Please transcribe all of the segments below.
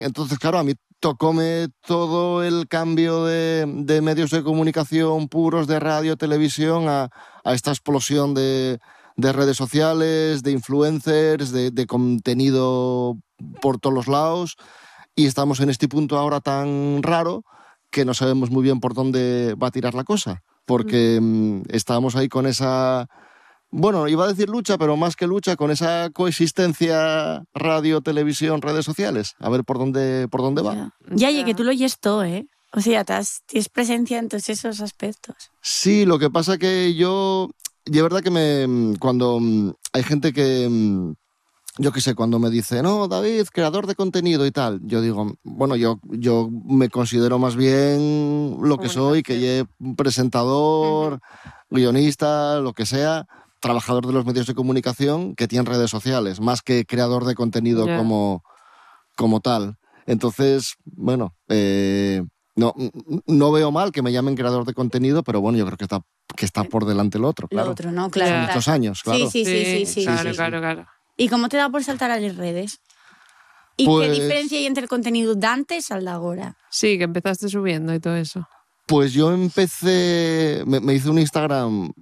Entonces, claro, a mí tocóme todo el cambio de medios de comunicación puros, de radio, televisión, a esta explosión de redes sociales, de influencers, de contenido por todos los lados. Y estamos en este punto ahora tan raro que no sabemos muy bien por dónde va a tirar la cosa. Porque estábamos ahí con esa... Bueno, iba a decir lucha, pero más que lucha, con esa coexistencia radio, televisión, redes sociales. A ver por dónde va. Ya, y que tú lo oyes todo, ¿eh? O sea, tienes presencia en todos esos aspectos. Sí, lo que pasa que yo de verdad que cuando hay gente que... Yo qué sé, cuando me dice, no, David, creador de contenido y tal, yo digo, bueno, yo me considero más bien lo que soy, que es presentador, guionista, lo que sea, trabajador de los medios de comunicación que tiene redes sociales, más que creador de contenido como tal. Entonces, bueno, no veo mal que me llamen creador de contenido, pero bueno, yo creo que está por delante el otro, claro. El otro, ¿no? Claro. Son muchos años, claro. Sí. Claro. ¿Y cómo te da por saltar a las redes? ¿Y qué diferencia hay entre el contenido de antes al de ahora? Sí, que empezaste subiendo y todo eso. Pues yo empecé, me hice un Instagram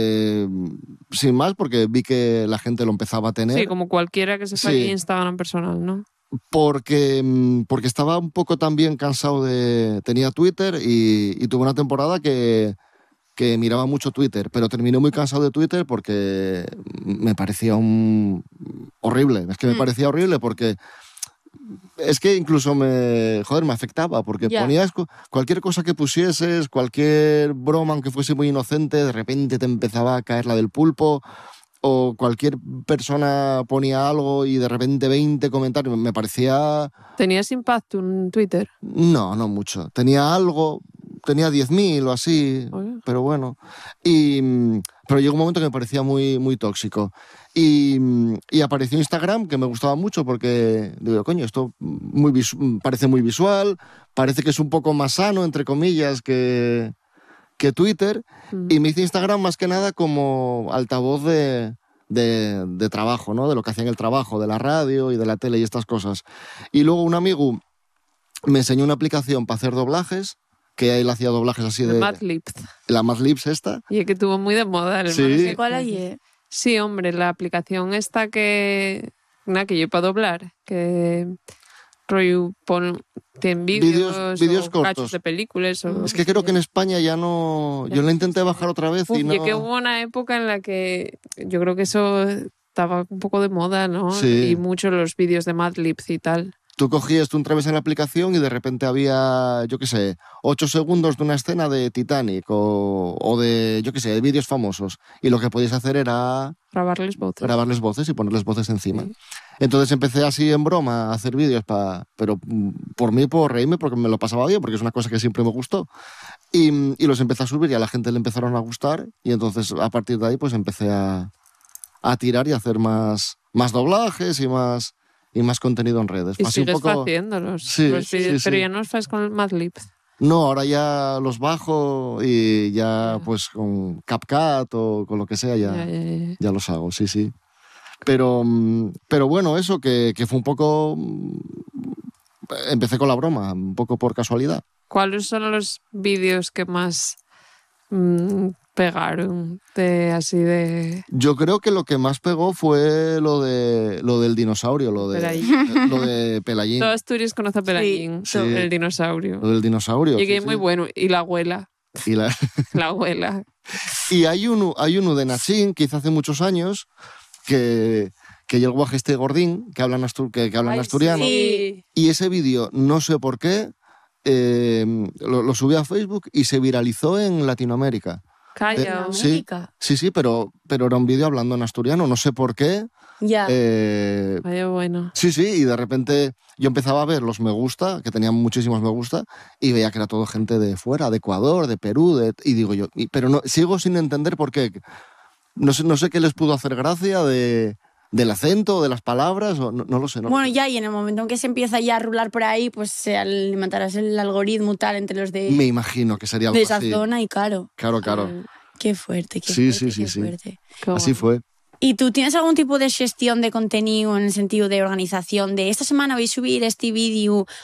sin más porque vi que la gente lo empezaba a tener. Sí, como cualquiera que se falle Instagram personal, ¿no? Porque estaba un poco también cansado tenía Twitter y tuve una temporada que miraba mucho Twitter, pero terminé muy cansado de Twitter porque me parecía horrible. Es que me parecía horrible porque es que incluso me afectaba porque ponías cualquier cosa que pusieses, cualquier broma, aunque fuese muy inocente, de repente te empezaba a caer la del pulpo, o cualquier persona ponía algo y de repente 20 comentarios. Me parecía... ¿Tenías impacto en Twitter? No mucho. Tenía 10.000 o así, pero bueno. Pero llegó un momento que me parecía muy, muy tóxico. Y apareció Instagram, que me gustaba mucho porque digo, coño, esto parece muy visual, parece que es un poco más sano, entre comillas, que Twitter. Y me hice Instagram más que nada como altavoz de trabajo, ¿no? De lo que hacía en el trabajo, de la radio y de la tele y estas cosas. Y luego un amigo me enseñó una aplicación para hacer doblajes, que él hacía doblajes así de... Madlibs. La Madlibs esta. Y es que tuvo muy de moda. Sí. ¿Cuál hay? Sí, hombre, la aplicación esta que yo para doblar, que rollo tienen vídeos cortos, cachos de películas. Es que creo que en España ya no... Yo la intenté bajar otra vez y no... Y que hubo una época en la que yo creo que eso estaba un poco de moda, ¿no? Sí. Y mucho los vídeos de Madlibs y tal. Tú entrabas en la aplicación y de repente había, 8 segundos de una escena de Titanic o de, de vídeos famosos. Y lo que podías hacer era... Grabarles voces y ponerles voces encima. Sí. Entonces empecé así en broma a hacer vídeos, pero por mí, por reírme, porque me lo pasaba bien, porque es una cosa que siempre me gustó. Y los empecé a subir y a la gente le empezaron a gustar. Y entonces a partir de ahí pues empecé a tirar y a hacer más doblajes y más contenido en redes. Y sigues haciéndolos. Sí, pero ya no los haces con el Madlibs. No, ahora ya los bajo y ya pues con CapCut o con lo que sea ya los hago, sí. Pero bueno, eso que fue un poco... Empecé con la broma, un poco por casualidad. ¿Cuáles son los vídeos que más pegaron así de...? Yo creo que lo que más pegó fue lo del dinosaurio, lo de Pelayín. Todo Asturias conoce a Pelayín, sí. El dinosaurio. Lo del dinosaurio. Y que es muy bueno. Y la abuela. La abuela. Y hay uno de Nachín que hizo hace muchos años que el guaje este gordín, que hablan asturiano. Sí. Y ese vídeo, no sé por qué, lo subí a Facebook y se viralizó en Latinoamérica. Calla. Sí, pero era un vídeo hablando en asturiano, no sé por qué. Ya. Vaya bueno. Sí, y de repente yo empezaba a ver los me gusta, que tenían muchísimos me gusta, y veía que era todo gente de fuera, de Ecuador, de Perú, y digo yo, pero no, sigo sin entender por qué. No sé qué les pudo hacer gracia del acento, de las palabras, o no lo sé. Bueno, ya, y en el momento en que se empieza ya a rular por ahí, pues se alimentarás el algoritmo tal entre los de... Me imagino que sería algo de esa así. zona y claro. Claro. Qué fuerte, qué Sí. fuerte. Así fue. ¿Y tú tienes algún tipo de gestión de contenido en el sentido de organización? De esta semana voy a subir este vídeo